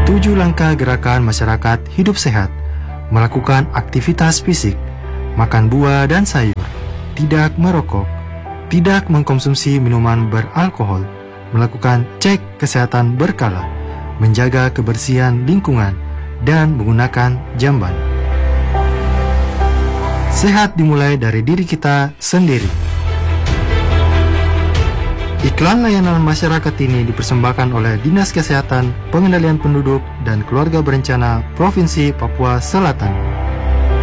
7 langkah gerakan masyarakat hidup sehat: melakukan aktivitas fisik, makan buah dan sayur, tidak merokok, tidak mengkonsumsi minuman beralkohol, melakukan cek kesehatan berkala, menjaga kebersihan lingkungan, dan menggunakan jamban. Sehat dimulai dari diri kita sendiri. Iklan layanan masyarakat ini dipersembahkan oleh Dinas Kesehatan, Pengendalian Penduduk, dan Keluarga Berencana Provinsi Papua Selatan.